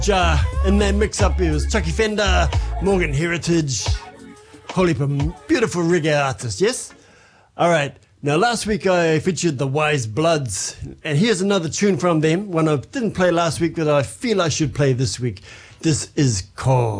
In that mix-up, it was Chucky Fender, Morgan Heritage, whole heap of beautiful reggae artists, yes? All right, now last week I featured the Wise Bloods, and here's another tune from them, one I didn't play last week that I feel I should play this week. This is called